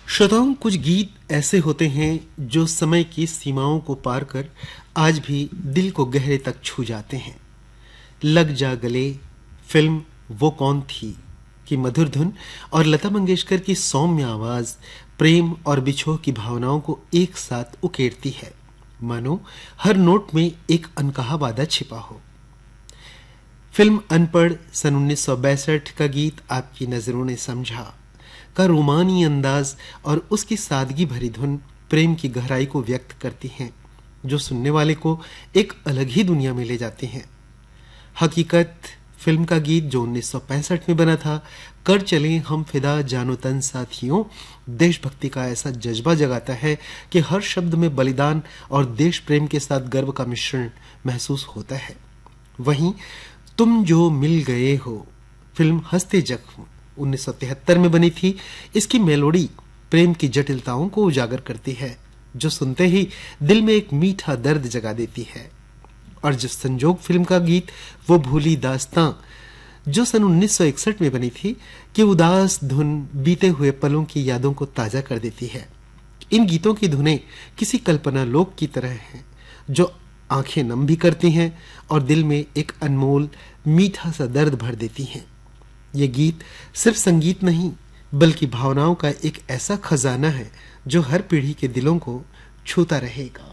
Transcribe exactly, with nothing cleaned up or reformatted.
श्रोताओं, कुछ गीत ऐसे होते हैं जो समय की सीमाओं को पार कर आज भी दिल को गहरे तक छू जाते हैं। लग जा गले फिल्म वो कौन थी की मधुर धुन और लता मंगेशकर की सौम्य आवाज प्रेम और बिछोह की भावनाओं को एक साथ उकेरती है, मानो हर नोट में एक अनकहा वादा छिपा हो। फिल्म अनपढ़ सन उन्नीस सौ बासठ का गीत आपकी नजरों ने समझा का रोमानी अंदाज और उसकी सादगी भरी धुन प्रेम की गहराई को व्यक्त करती हैं, जो सुनने वाले को एक अलग ही दुनिया में ले जाते हैं। हकीकत फिल्म का गीत जो उन्नीस सौ पैंसठ में बना था, कर चले हम फिदा जानो तन साथियों, देशभक्ति का ऐसा जज्बा जगाता है कि हर शब्द में बलिदान और देश प्रेम के साथ गर्व का मिश्रण महसूस होता है। वहीं तुम जो मिल गए हो फिल्म हंसते जख्म उन्नीस सौ तिहत्तर में बनी थी। इसकी मेलोडी प्रेम की जटिलताओं को उजागर करती है, जो सुनते ही दिल में एक मीठा दर्द जगा देती है। और जो संजोग फिल्म का गीत वो भूली दास्तां जो सन उन्नीस सौ इकसठ में बनी थी कि उदास धुन बीते हुए पलों की यादों को ताजा कर देती है। इन गीतों की धुनें किसी कल्पना लोक की तरह हैं, जो आंखें नम भी करती हैं और दिल में एक अनमोल मीठा सा दर्द भर देती हैं। ये गीत सिर्फ संगीत नहीं बल्कि भावनाओं का एक ऐसा खजाना है जो हर पीढ़ी के दिलों को छूता रहेगा।